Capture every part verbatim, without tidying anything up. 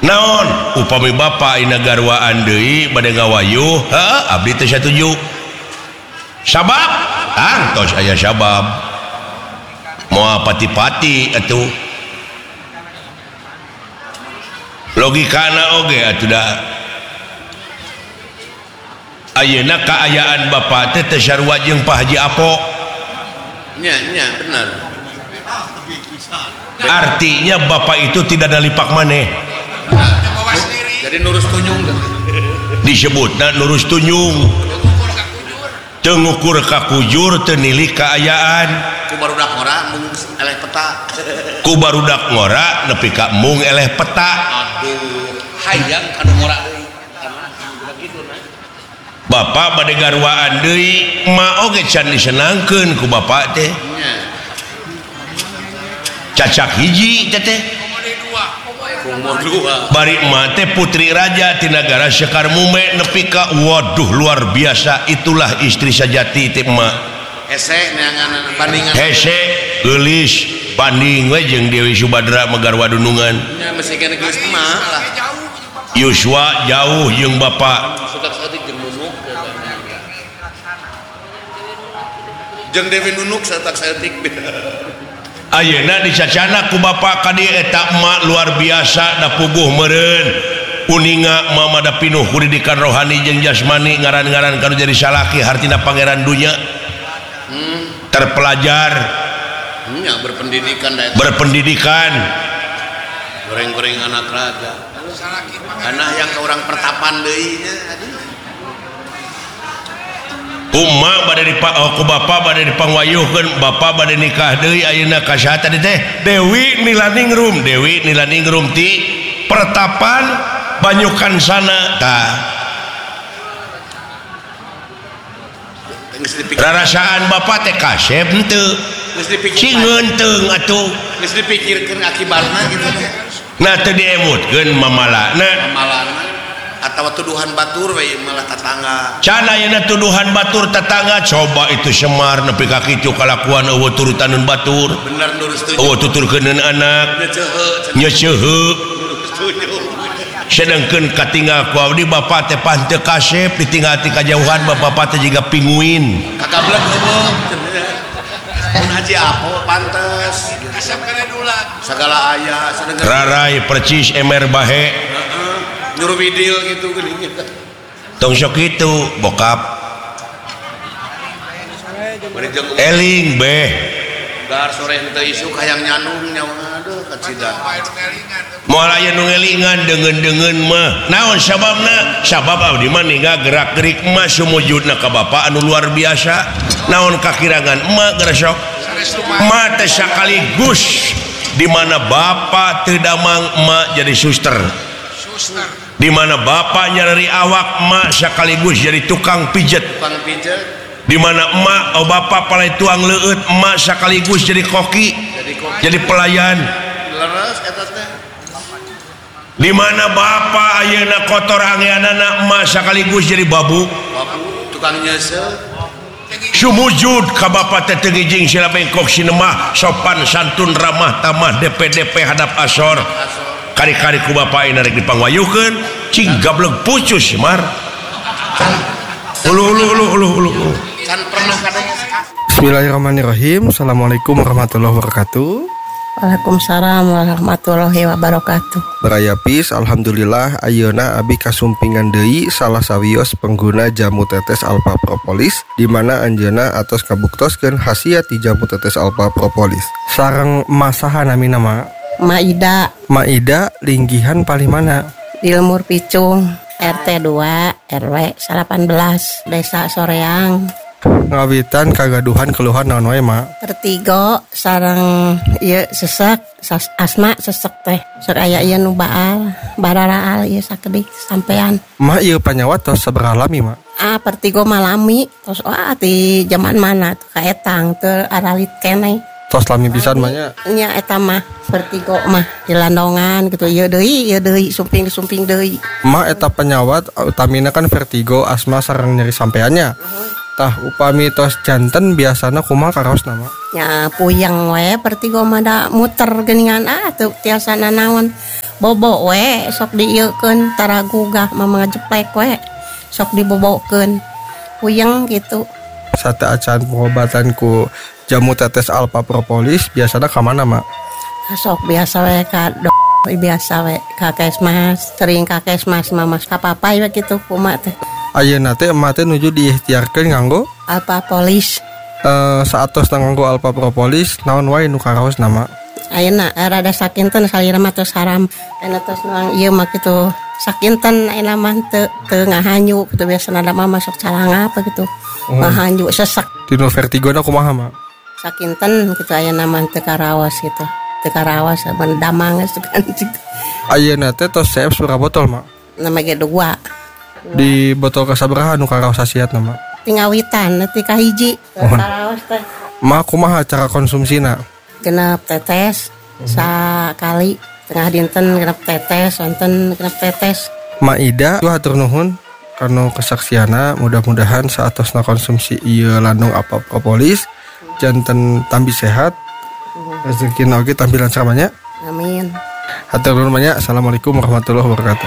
naon upami bapa ina garwaan deui bade ngawayuh heuh abdi teu satuju sabab angtos aya sabab moal pati-pati atuh logikana oge atuh da ayeuna kaayaan bapa teh teu sarua jeung Pak Haji Apo nya nya benar artinya bapak itu tidak ada lipak maneh jadi nurus tunyung disebutna nurus tunyung teu ngukur ka kujur teu nilih kaayaan ku barudak ngora mung eleh peta ku barudak ngora nepi ka mung eleh peta aduh hayang anu ngora deui begitu nah bapak bade garwaan deui ma oge can disenangkeun ku bapak teh cacak hiji teteh bari emak teh putri raja di negara Sekar Mume nepi ka waduh luar biasa itulah istri sajati teh emak hese neangan bandingan hese geulis banding we jeung Dewi Subadra Megarwa Dunungan nya mesti kana geus emak lah Yuswa jauh jeung bapak sudah saeutik jeung Nunuk jeung Dewi Nunuk saeutak saeutik ayeuna dicacana ku bapa ka dieu eta emak luar biasa da puguh meureun uninga mamada pinuh pendidikan rohani jeung jasmani ngaran-ngaran kanu jadi salaki hartina pangeran dunya hmm. terpelajar nya berpendidikan da berpendidikan goreng-goreng anak raja anak yang ke orang pertapan deui nya Umma bade di oh, ku bapa bade dipangwayuhkeun bapa bade nikah deui ayeuna ka saha tadi teh Dewi Nilaningrum Dewi Nilaningrum ti pertapan Banyukan sana tah rarasaan bapa teh kasep henteu geus dipikir cingeun teung atuh geus dipikirkeun akibatna gitu nah teu diemutkeun mamalana mamalana atawa tuduhan batur we malah tetangga can ayeuna tuduhan batur tetangga coba itu Semar nepi ka kitu kalakuan eueuh turutaneun batur bener nurus tujuh eueuh tuturkeuneun anak nya ceuheu sedengkeun katinggal ku abdi bapa teh pan teu kasep ditinggal ti kajauhan bapa teh jiga pinguin kakablek eueuh mun Haji Apo pantes kasep kana dula sagala aya sedengkeun rarai percis emer bahe nyuruh video gitu gini tong sok itu bokap eling beh dar sore henteu isu hayang nyanung nyawa aduh kacida moal aya nu ngelingan deungeun-deungeun mah naon sababna sabab abdi mah ninggal gerak-gerik mah sumujudna ka bapa anu luar biasa naon kakirangan emak geresok emak teh sakaligus di mana bapa teu damang emak jadi suster suster di mana bapak nyari awak emak sekaligus jadi tukang pijet tukang pijet di mana emak oh bapak palai tuang leueut emak sekaligus jadi koki jadi, koki. jadi pelayan leres eta teh di mana bapak ayeuna kotor anggeanana emak sekaligus jadi babu babu tukang nyesel sumujud ka bapak teh teu ngijing sila bengkok sinemah sopan santun ramah tamah D P D P hadap asor, asor. Kari-kari ku bapa ina rek dipangwayuhkeun cing gablek pucus Semar ulu ulu ulu ulu ulu can pernah kadang Bismillahirrahmanirrahim. Assalamualaikum warahmatullahi wabarakatuh. Waalaikumsalam warahmatullahi wabarakatuh. Berayapis alhamdulillah ayeuna abi kasumpingan deui salah sawios pengguna jamu tetes alpha propolis di mana anjeunna atos kabuktoskeun khasiat ti jamu tetes alpha propolis sareng masaha nami nama Maida. Maida linggihan paling mana? Di Lemur Picung, R T dua, R W delapan belas, Desa Soreang. Ngawitan kagaduhan keluhan naon wae, Mak? Vertigo sareng ieu sesek, asma sesek teh. Sok aya ieu nu baal, bararaal ieu sakedik sampean. Mak ieu panyawat tos sabaraha lami, Mak? Ah, vertigo malami. Tos ah di zaman mana tuh kaetang teu aralit keneh. Tos lami pisan mah nya. Nya eta mah vertigo mah di landongan gitu. Ieu deui, ieu deui sumping sumping deui. Mah eta penyawat utamina kan vertigo, asma sareng nyeri sampeannya. Uh-huh. Tah upami tos janten biasana kumaha karaos nama? Ya puyeng we vertigo mah da muter geuningan ah teu tiasa nanaon. bobo we sok dieukeun tara gugah mah jeplek we sok dibobokeun puyeng gitu. Sate acan pengobatan ku jamu tetes alpha propolis biasanya ke mana mak? Sok biasa we ka dok biasa we ka kesmas sering ka kesmas mama ka papai we kitu kumaha teh. Ayeuna teh emak teh nuju diikhtiarkeun nganggo Alpha Polis. Eh saatos nganggo alpha propolis naon wae nu karaos nama? Ayeuna rada sakinten salira mah teu saram. Ayeuna tos nuang ieu mah kitu sakinten ayeuna mah teu teu ngahanyu kitu biasana da mah masuk calanga apa gitu. Oh. Ngahanyu sesek. Dino vertigona kumaha mak? Sakinten kitu ayeuna mah teu karaos gitu. Teu karaos ban damang geus kan gitu. Ayeuna teh tos C F sabaraha botol mak? Nama ge dua. Di botol kasabaraha nu karaos hasiatna mak? Tinggawitan nanti kahiji Oh. karaos teh. Mak kumaha cara konsumsina? Genep tetes sakali tengah dinten genep tetes sonten genep tetes. Mak Ida tuh hatur nuhun karena kesaksiana mudah-mudahan saatosna konsumsi ieu landung alpha propolis janten tambi sehat rezekina oge tampilan samanya. Amin. Hatur nuhun banyak. Assalamualaikum warahmatullahi wabarakatuh.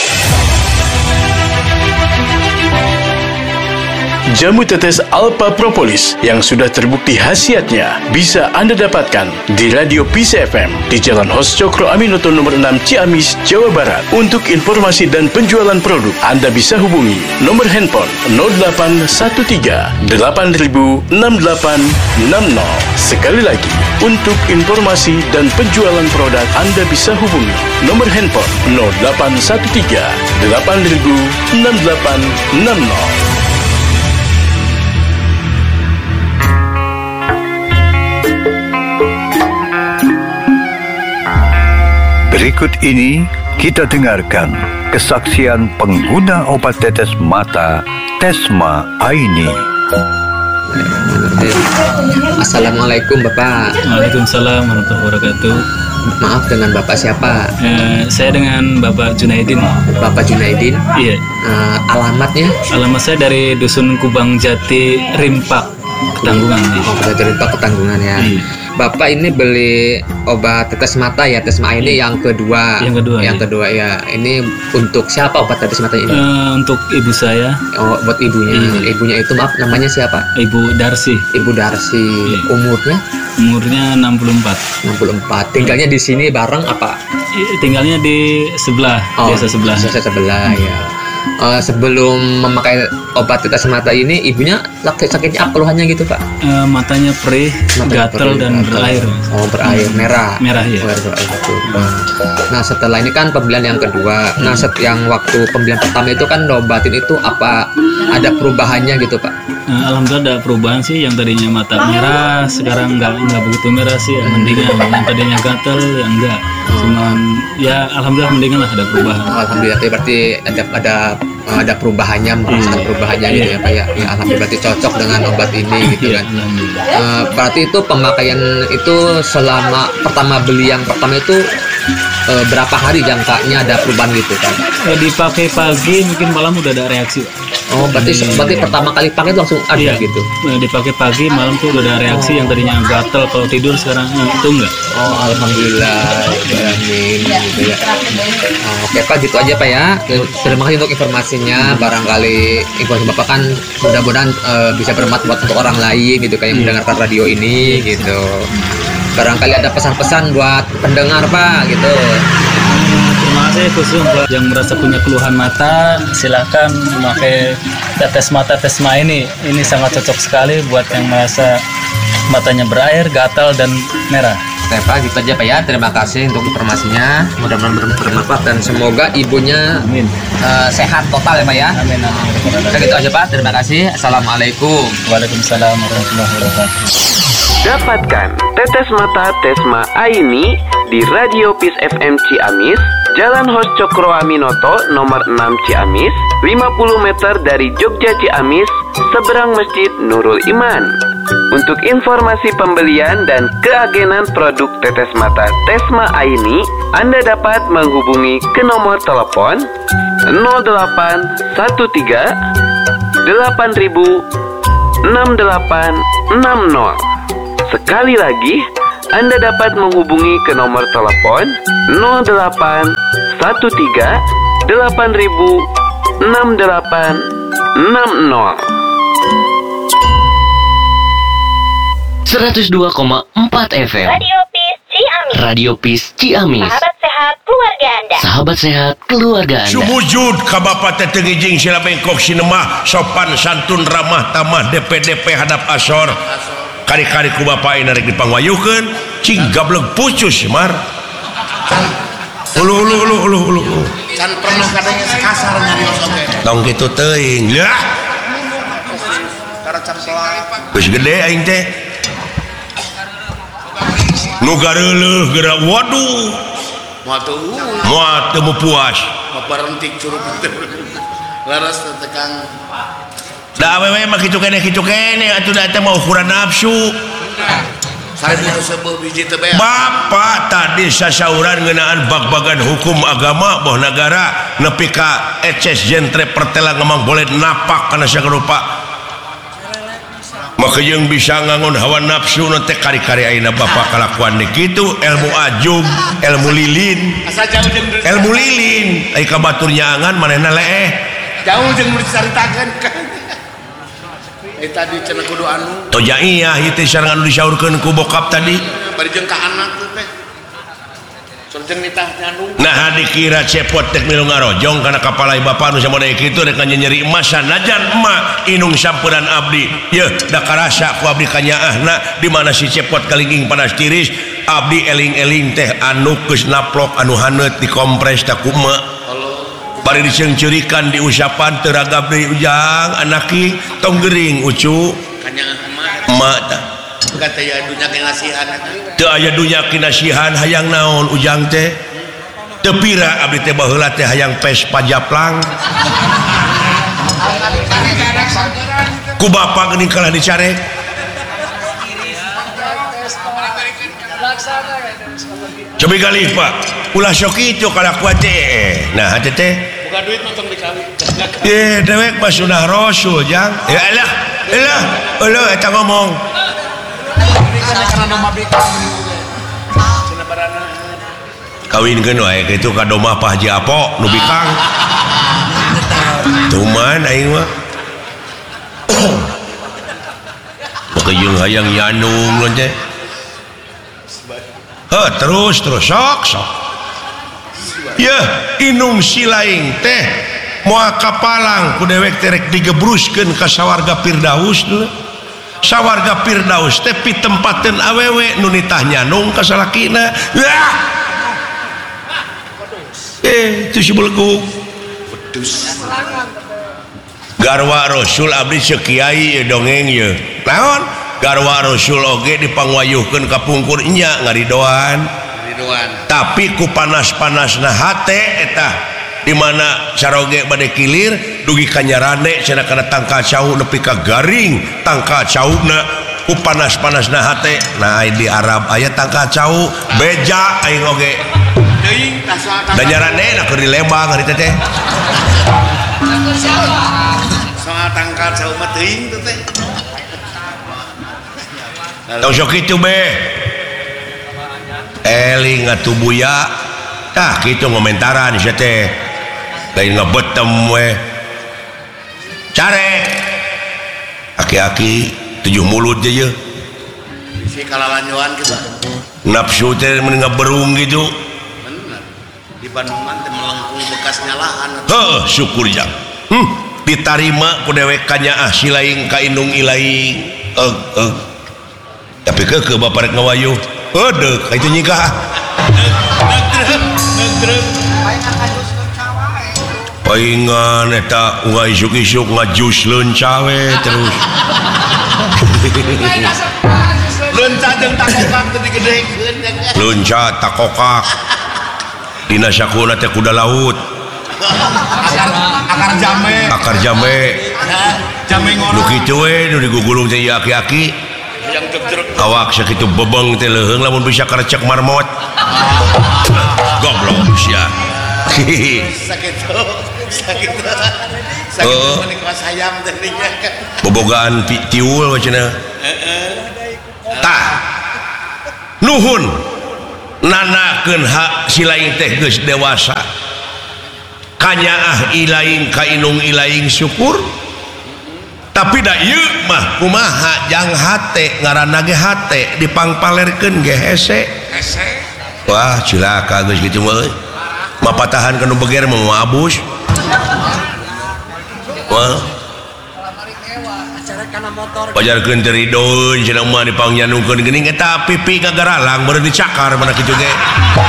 Jamu tetes Alpha Propolis yang sudah terbukti khasiatnya bisa Anda dapatkan di Radio Peace F M di Jalan Hos Cokro Aminoto nomor enam Ciamis, Jawa Barat. Untuk informasi dan penjualan produk, Anda bisa hubungi nomor handphone nol delapan satu tiga delapan nol enam delapan enam nol. Sekali lagi, untuk informasi dan penjualan produk, Anda bisa hubungi nomor handphone nol delapan satu tiga delapan nol enam delapan enam nol. Berikut ini kita dengarkan kesaksian pengguna obat tetes mata Tesma Aini. Assalamualaikum Bapak. Waalaikumsalam warahmatullahi wabarakatuh. Maaf, dengan Bapak siapa? Eh, saya dengan Bapak Junaidin. Bapak Junaidin. Iya. Eh, alamatnya? Alamat saya dari Dusun Kubang Jati, Rimpak, Ketanggungan. Oh, dari Rimpak Ketanggungan ya. Iya. Bapak ini beli obat tetes mata ya, Tesma ini yang kedua. Yang kedua. Yang iya. kedua ya. Ini untuk siapa obat tetes mata ini? Eh, untuk ibu saya, Oh, buat ibunya. Iya. Ibunya itu maaf namanya siapa? Ibu Darsi. Ibu Darsi. Iya. Umurnya Umurnya enam puluh empat. enam puluh empat. Tinggalnya di sini bareng apa? I- Tinggalnya di sebelah, desa sebelah. Desa sebelah ya. Eh, sebelum memakai obat tetes mata ini, ibunya sakit sakitnya apa keluhannya gitu Pak? Eh, matanya perih, Matanya gatal perih, dan gatal. berair. Oh, berair merah. Merah, ya. Oh, berair, betul. Nah, setelah ini kan pembelian yang kedua. Nah, set yang waktu pembelian pertama itu kan obatin itu apa ada perubahannya gitu Pak? Eh, Alhamdulillah ada perubahan sih, yang tadinya mata merah sekarang nggak nggak begitu merah sih, yang mendingan. Yang tadinya gatal yang enggak, cuman ya alhamdulillah mendingan lah, ada perubahan. Oh, alhamdulillah berarti ada ada ada perubahannya, merasakan perubahannya gitu ya Pak ya. Ya, alhamdulillah berarti cocok dengan obat ini gitu Iya, kan. alhamdulillah. Eh, berarti itu pemakaian itu selama pertama beli yang pertama itu eh, berapa hari jangkanya ada perubahan gitu kan? Eh, dipakai pagi mungkin malam udah ada reaksi. Oh, berarti berarti pertama kali pakai itu langsung ada Iya, gitu. eh, dipakai pagi malam tuh udah ada reaksi, yang tadinya gatal kalau tidur sekarang eh, itu enggak. Oh, alhamdulillah. Amin gitu ya. Oh, oke Pak, gitu aja Pak ya. Terima kasih untuk informasinya. Barangkali informasi Bapak kan mudah-mudahan eh, bisa bermanfaat buat untuk orang lain gitu kan yang mendengarkan radio ini gitu. Barangkali ada pesan-pesan buat pendengar Pak gitu. Terima kasih khusus buat yang merasa punya keluhan mata, silahkan memakai tetes mata Tesma ini. Ini sangat cocok sekali buat yang merasa matanya berair, gatal dan merah. Oke Pak, gitu aja Pak ya. Terima kasih untuk informasinya. Mudah-mudahan ber- bermanfaat dan semoga ibunya Amin. eh, sehat total ya Pak ya. Amin. amin. Oke, gitu aja Pak. Terima kasih. Assalamualaikum. Waalaikumsalam warahmatullahi wabarakatuh. Dapatkan tetes mata Tesma Aini di Radio Peace F M Ciamis, Jalan Hos Cokro Aminoto nomor enam Ciamis, lima puluh meter dari Jogja Ciamis, seberang Masjid Nurul Iman. Untuk informasi pembelian dan keagenan produk tetes mata Tesma Aini, Anda dapat menghubungi ke nomor telepon nol delapan satu tiga delapan nol enam delapan enam nol. Sekali lagi, Anda dapat menghubungi ke nomor telepon nol delapan satu tiga delapan ribu enam delapan enam nol. seratus dua koma empat F M Radio Peace Ciamis. Radio Peace Ciamis. Sahabat sehat keluarga Anda. Sahabat sehat keluarga Anda. Sumujud ka Bapa teh ngijing sila bengkok sinemah sopan santun ramah tamah D P D P hadap asor. Kari-kari ku Bapa ina rek dipangwayukeun cing gablek pucus mar. Ulu ulu ulu ulu ulu. Can pernah kadang kasar nyarios oge. Tong kitu teuing. Ya. Cara can pelak. Geus gede aing teh. Nu gareuleuh geura waduh. Moal teu moal teu puas. Parentik curug teh. Laras tekang. Da awewe mah kitu keneh kitu keneh atuh da teh mah ukuran nafsu. Sarebu sebeuh biji teh bea. Bapak tadi sasauran ngeunaan bag-bagan hukum agama boh negara nepi ka eces jentre pertela ngemang boleh napak kana sarupa. Maka yang bisa ngangon hawa nafsu nanti kari-kari aina Bapak kalakuan di kitu ilmu ajub, ilmu lilin, ilmu lilin, ai ka baturnya angan manehna leeh. Jauh jeung nu dicaritakeun kan. Eh tadi cenah kudu anu. Toja iya ieu sareng anu disaurkeun ku bokap tadi. Bari jeung ka anak teh teh. Surjeng nitah nyandung. Nah dikira cepot tek milu ngarojong kana kapalai Bapa nu samodaya kitu rek nyeri emas sanajan emak inung sampuran abdi. Yeuh da karasa ku abdi kanyaahna di mana si cepot kalinging panas tiris abdi eling-eling teh anu geus naplok anu haneut dikompres ta ku emak. Bari diceungceurikan diusapan teu ragab deui ujang anaki tong gering ucu kanyaah emak. Emak tah. Kata ya dunya kinasihan eta. Teu aya dunya kinasihan hayang naon ujang teh. Teu pira abdi teh baheula teh hayang pes pajaplang. Ku Bapa geuning kalah dicarek. Coba galih Pak. Ulah sok kitu kalakuan teh. Nah hate teh. Buka duit mah tong dikali. Ye dewek mah sunah rasul jang. Ya elah. Elah. Eueuh eta ngomong. Kawinkeun wae kitu ka domah Pak Haji Apo nu bikang. Tuman aing mah. Maka jeung hayang nyanung lon teh. Heuh terus terus sok sok. Yeuh inung silaing teh moal kapalang ku dewek teh rek digebruskeun ka sawarga Firdaus deuleu. Sawarga Firdaus teh pitempateun awewe nu nitah nyanung ka salakina. Wah. Eh, itu si beleguk. Wedus. Garwa Rasul abdi sekiai dongeng ye. Naon? Garwa Rasul oge dipangwayuhkeun ka pungkur nya ngaridoan. Ngaridoan. Tapi ku panas-panasna hate eta di mana saroge bade kilir dugi kanyarane cenah kana tangka cau nepi ka garing tangka cauna ku panas-panasna hate. Nah di Arab aya tangka cau beja aing oge teuing tasa tangka danyarane na keur dilebang ari teh teh soal tangka cau mah teuing teh teh tong sok kitu be eling atuh buya tah kitu ngomentaran sia teh lain ngabetem we carek aki-aki tujuh mulut aja ya si kalalanyoan gitu nafsu teh mending ngaberung gitu bener di Bandungan teh melengkung bekas nyalaan heuh syukur jang hmm, ditarima ku dewek kanyaah silaing ka indung ilaing eug eug tapi keukeuh Bapa rek ngawayuh heudeuk ka itu nyikah negrep negrep paingan eta ungah isuk-isuk ngajus leunca we terus leunca jeung takokak teh digedekeun leunca takokak dina sakuna teh kuda laut akar akar jame akar jame jame ngoro nu kitu we nu digugulung teh aki-aki yang jegrek awak sakitu bebeng teh leuheung lamun bisa karecek marmot goblok sia sakitu sakitu sakitu menikah sayang tadinya bobogaan tiul cenah tah nuhun nanakeun hak silaing teh geus dewasa kanyaah ilaing ka inung ilaing syukur tapi da ieu mah kumaha jang hate ngaranna ge hate dipangpalerkeun ge hese hese wah cilaka geus kitu mah mapatahan kana beger mah abus wah pajarkeun teu ridoeun cenah mah dipangjanungkeun geuning eta pipi gagaralang beureun dicakar mana kitu ge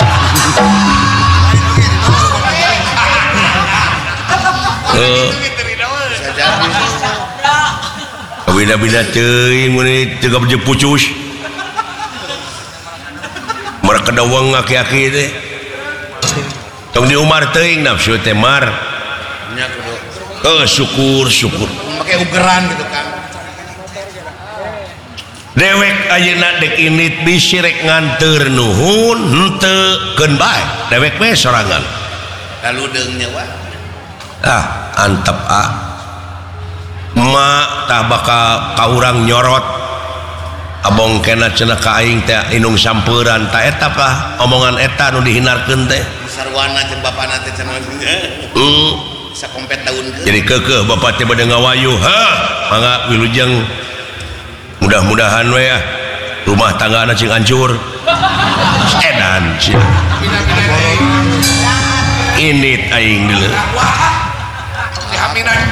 heuh bida-bida teuing mun teu gabje pucus mereka dawang aki-aki teh tong di umar teuing nafsu teh mar nya kudu eh syukur syukur make ugeran gitu kan dewek ayeuna dek init bisi rek nganteur nuhun henteu keun bae dewek we sorangan kaludeung nya wah ah antep ah mak tah bakal ka urang nyorot abong kena cenah ka aing teh inung sampeuran ta eta lah omongan eta nu dihinarkeun teh sarwana jeung bapana teh cenah heeh sakompet daunkeun jadi keukeuh bapa teh bade ngawayu ha mangga wilujeng mudah-mudahan we ya rumah tanggana cing hancur edan sia init aing deuleu dihaminan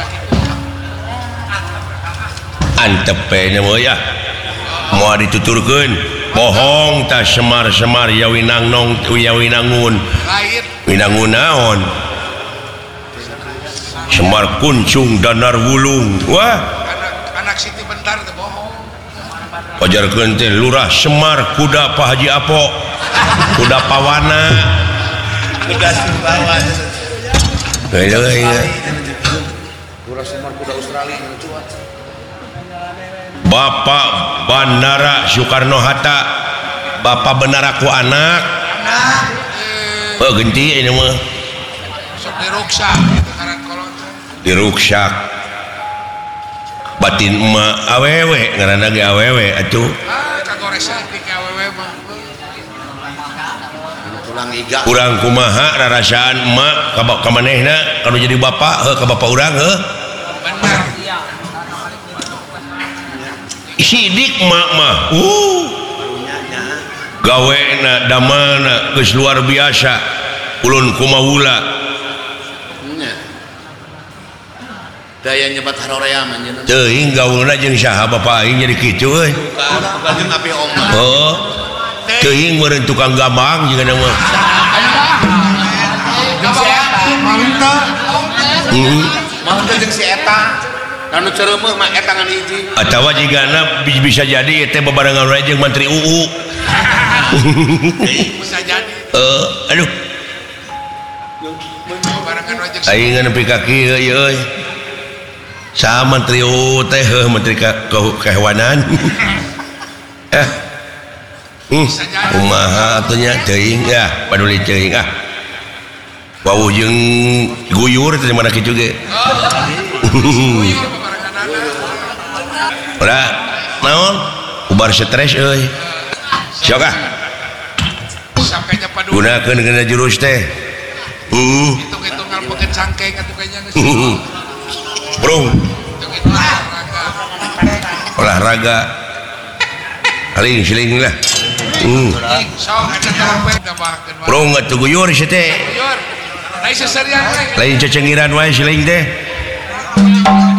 antep nya moy ya moal dituturkeun bohong tah semar-semar ya winangnong ya winangun winangun naon semar kuncung danar wulung wah anak siti bentar teh bohong pajarkeun teh lurah Semar kuda Pak Haji Apo kuda pawana kuda Simpawan euy lurah Semar kuda Australia Bapak Bandara Soekarno-Hatta Bapak Bandara ku anak oh genti ini mah sok diruksak diruksak batin emak awewe ngaranna ge awewe atuh ah kagoresan di awewe mah pulang iga urang kumaha rarasaan emak ka manehna kanu jadi bapak heuh ka bapak urang heuh bener sidik mak mah uh gawena damana geus luar biasa ulun kumaula nya daya nyebat harorea mah nya teuing gaulna jeung saha bapak aing jadi kitu euy bukan jeung api omah oh teuing meureun tukang gambang jeung mah mantap heeh mantap jeung si eta anu cereumeuh mah eta ngan hiji atawa jigana bisa jadi teh bebarengan wae jeung Menteri U U bisa jadi eh aduh bebarengan wae jeung aing nepi ka kieu euy sa Menteri U U teh heuh Menteri Kehewanan eh hmm kumaha atuh nya teuing ya paduli teuing ah wawuh jeung guyur teh mana kitu ge udah naon ubar stres euy sok ah gunakeun geuna jurus teh heeh hitung-hitung ngalpekeun cangkeng atuh kayaknya geus brung olahraga aling siling lah heeh sok eta trompet tambahkeun brung atuh guyur si teh guyur lain seserian lain cecengiran wae siling teh